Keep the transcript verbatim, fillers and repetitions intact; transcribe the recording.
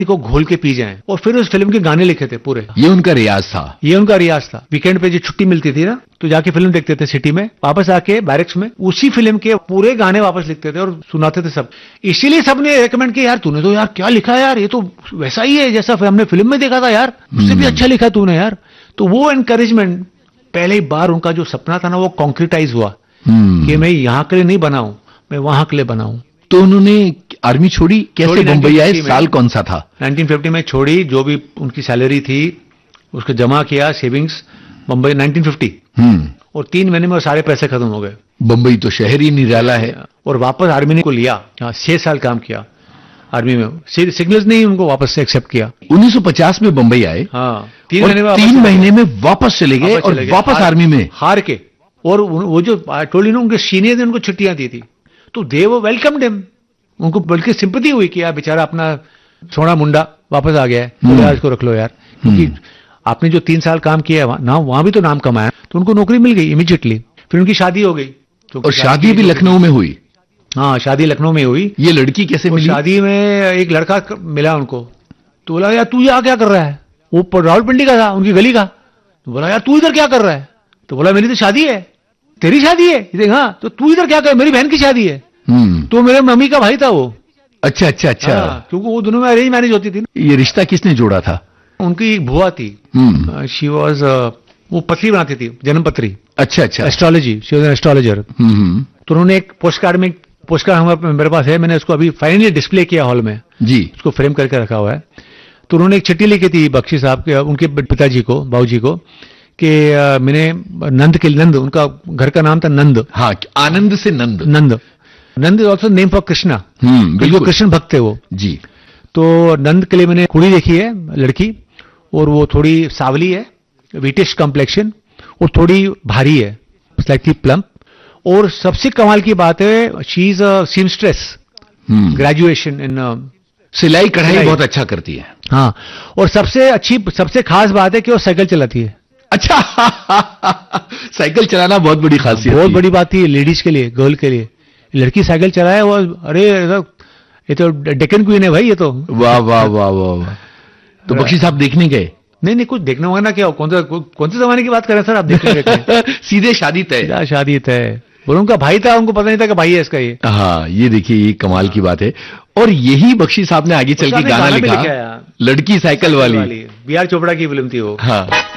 को घोल के पी जाएं और फिर उस फिल्म के गाने लिखे थे पूरे। ये उनका रियाज था। ये उनका रियाज था। वीकेंड पे जो छुट्टी मिलती थी ना तो जाके फिल्म देखते थे सिटी में, वापस आके बैरिक्स में उसी फिल्म के पूरे गाने वापस लिखते थे और सुनाते थे सब। इसीलिए सबने रेकमेंड किया, यार तूने तो यार क्या लिखा है यार, ये तो वैसा ही है जैसा हमने फिल्म में देखा था यार, उससे भी अच्छा लिखा तूने यार। तो वो एनकरेजमेंट पहली बार उनका जो सपना था ना वो कॉन्क्रीटाइज हुआ कि मैं यहाँ के लिए नहीं बनाऊं, मैं वहां के लिए बनाऊं। तो उन्होंने आर्मी छोड़ी, कैसे बंबई आए, साल कौन सा था? नाइनटीन फिफ्टी में छोड़ी, जो भी उनकी सैलरी थी उसको जमा किया सेविंग्स, बंबई नाइनटीन फिफ्टी, हम्म और तीन महीने में सारे पैसे खत्म हो गए। बंबई तो शहर ही निराला है। और वापस आर्मी ने को लिया, छह साल काम किया आर्मी में, सिग्नल्स ने ही उनको वापस से एक्सेप्ट किया। उन्नीस सौ पचास में बंबई आए, हाँ, तीन और महीने में तीन महीने में वापस चले गए और वापस आर्मी में हार के। और वो जो टोली ने उनके सीनियर ने उनको छुट्टियां दी थी तो दे वो वेलकम्ड हिम, उनको बल्कि सिंपैथी हुई कि यार बेचारा अपना छोड़ा मुंडा वापस आ गया है, तो आज को रख लो यार, क्योंकि आपने जो तीन साल काम किया है ना वहां भी तो नाम कमाया, तो उनको नौकरी मिल गई इमीडिएटली। फिर उनकी शादी हो गई, तो और शादी भी लखनऊ में हुई। हाँ, शादी लखनऊ में हुई। ये लड़की कैसे मिली? शादी में एक लड़का मिला उनको, तो बोला यार तू यहाँ क्या कर रहा है, वो रावलपिंडी का था, उनकी गली का। तो बोला यार तू इधर क्या कर रहा है, तो बोला मेरी तो शादी है। तेरी शादी है? हाँ, तो तू इधर क्या कर, मेरी बहन की शादी है। तो मेरे मम्मी का भाई था वो। अच्छा अच्छा अच्छा, क्योंकि वो दोनों में अरेंज मैरिज होती थी। ये रिश्ता किसने जोड़ा था? उनकी एक बुआ थी, शी वाज, वो पत्री बनाती थी, जन्म पत्री। अच्छा अच्छा, astrology, she was an astrologer. तो उन्होंने एक पोस्ट कार्ड में, पोस्ट कार्ड हमारे मेरे पास है, मैंने उसको अभी फाइनली डिस्प्ले किया हॉल में जी, उसको फ्रेम करके रखा हुआ है। तो उन्होंने एक चिट्ठी लिखी थी बख्शी साहब के, उनके पिताजी को, बाबूजी को, कि मैंने नंद के, नंद उनका घर का नाम था नंद। हाँ, आनंद से नंद। नंद नंद is also name for Krishna, बिल्कुल कृष्ण भक्त थे वो जी। तो नंद के लिए मैंने कुड़ी देखी है, लड़की, और वो थोड़ी सावली है, वीटिश कॉम्प्लेक्शन, और थोड़ी भारी है, स्लाइटली प्लम्प। और सबसे कमाल की बात है, she is a seamstress, graduation in सिलाई कढ़ाई बहुत अच्छा करती है। हाँ, और सबसे अच्छी, सबसे खास बात है कि वो साइकिल चलाती है। अच्छा साइकिल चलाना बहुत बड़ी खासियत, बहुत बड़ी बात थी लेडीज के लिए, गर्ल के लिए। लड़की साइकिल चलाए वो, अरे ये तो डेक्कन क्वीन है भाई ये तो। वाह वाह वाह वाह। तो बख्शी साहब देखने गए? नहीं नहीं, कुछ देखना होगा ना, क्या कौन सा कौन से जमाने की बात कर रहे हैं सर आप? देखने सीधे शादी तय। शादी तय। और उनका भाई था, उनको पता नहीं था कि भाई है इसका ये। हाँ, ये देखिए, ये कमाल की बात है। और यही बख्शी साहब ने आगे चल के गाना लिखा, लड़की साइकिल वाली। बी आर चोपड़ा की फिल्म थी वो। हाँ।